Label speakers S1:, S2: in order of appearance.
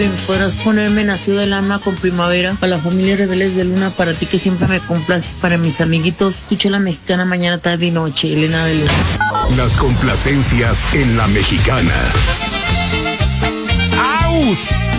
S1: Podrás ponerme Nació del Alma con Primavera, para la familia Rebeldes de Luna, para ti que siempre me complaces, para mis amiguitos. Escucha La Mexicana mañana, tarde y noche. Elena de los...
S2: Las complacencias en La Mexicana.
S3: ¡Aus!